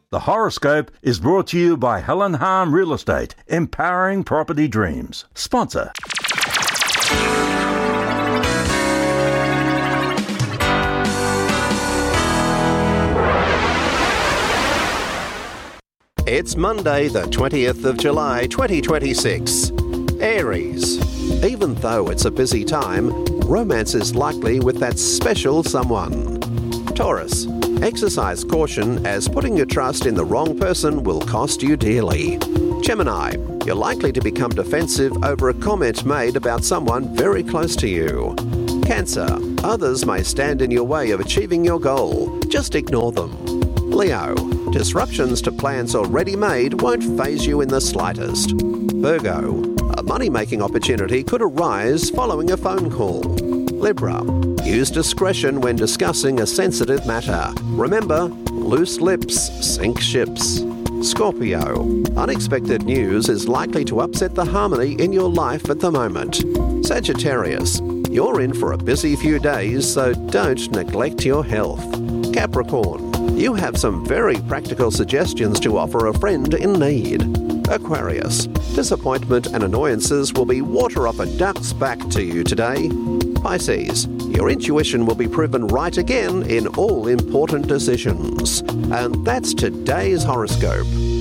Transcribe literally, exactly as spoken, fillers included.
The horoscope is brought to you by Helen Harm Real Estate, empowering property dreams. Sponsor. It's Monday, the twentieth of July, twenty twenty-six. Aries. Even though it's a busy time, romance is likely with that special someone. Taurus. Exercise caution, as putting your trust in the wrong person will cost you dearly. Gemini. You're likely to become defensive over a comment made about someone very close to you. Cancer. Others may stand in your way of achieving your goal. Just ignore them. Leo. Disruptions to plans already made won't faze you in the slightest. Virgo. A money-making opportunity could arise following a phone call. Libra. Use discretion when discussing a sensitive matter. Remember, loose lips sink ships. Scorpio. Unexpected news is likely to upset the harmony in your life at the moment. Sagittarius. You're in for a busy few days, so don't neglect your health. Capricorn. You have some very practical suggestions to offer a friend in need. Aquarius. Disappointment and annoyances will be water off a duck's back to you today. Pisces. Your intuition will be proven right again in all important decisions. And that's today's horoscope.